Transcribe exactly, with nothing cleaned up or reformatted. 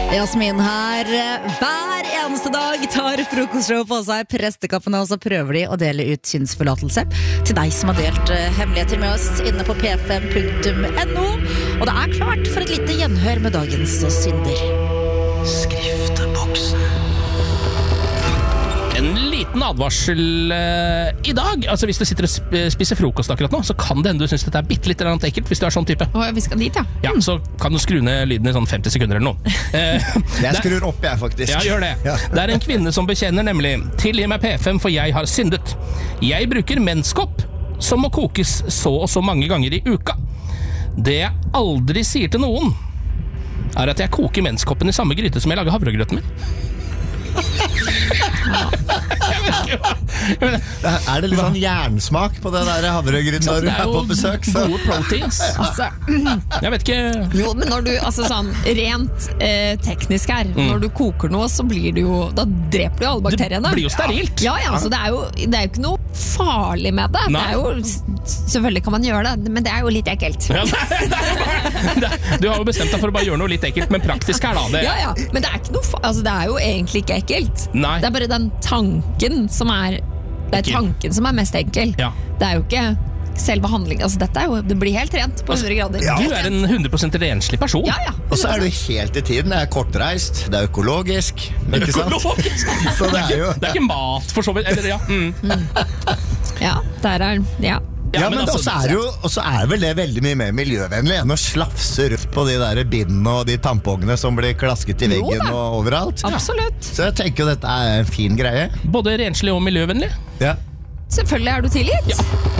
Jasmin her hver eneste dag tar frokostshow på seg prestekappene, og så prøver de å dele ut synsforlatelse til deg som har delt hemmeligheter med oss inne på p fem punktum no. Og det er klart for et lite gjenhør med dagens synder. Skrifteboksen. En liten advarsel uh, i dag. Altså Hvis du sitter og sp- spiser frokost akkurat nå, så kan det hende du synes dette er bitte litt ekkelt. Hvis du er sånn type. Å, vi skal dit, ja. Ja, så kan du skru ned lyden i sånn femti sekunder eller noe. Uh, Jeg skrur opp, jeg, faktisk. Ja, gjør det. Ja. Det er en kvinne som bekjenner nemlig: tilgi meg P fem, for jeg har syndet. Jeg bruker menskopp som må kokes så og så mange ganger i uka. Det jeg aldri sier til noen, er at jeg koker menskoppen i samme gryte som jeg lager havregrøten min. Jeg vet ikke hva. Er det litt sånn jernsmak på det der havregryten når du er på besøk? Det er jo gode proteins. Altså, Jeg vet ikke. jo, men når du, altså sånn, rent eh, teknisk her, Mm. når du koker noe, så blir du jo, da dreper du jo alle bakteriene. Det blir jo sterilt. Ja, ja, så det er jo, det er jo ikke noe farlig med det. Nei. Det er jo, selvfølgelig kan man gjøre det, men det er jo litt ekkelt. Ja, det, det, det, du har jo bestemt deg for å bare gjøre noe litt ekkelt, men praktisk her da. Det, Ja, ja, men det er ikke noe, fa- altså det er jo egentlig ikke ekkelt. Nei. Det er bare den tanken som er, det er Ekkel. tanken som er mest enkel. Ja. Det er jo ikke selve handlingen, altså dette er jo, det blir helt rent på hundre grader. ja. Du er en hundre prosent renslig person. Ja, ja. Og så er du helt i tiden. Det er kortreist, det er økologisk, ikke sant? Økologisk. Så det er jo... Det er ikke mat for så vidt. Eller, ja. Mm. Ja, der er, ja. Ja, men, men altså- også er det jo, også er vel det veldig mye mer miljøvennlig enn å slafse rundt på de der bindene og de tampongene som blir klasket i Jo veggen da. og overalt. Absolutt. Så jeg tenker jo dette er en fin greie. Både renslig og miljøvennlig. Ja. Selvfølgelig er du tilgitt. Ja.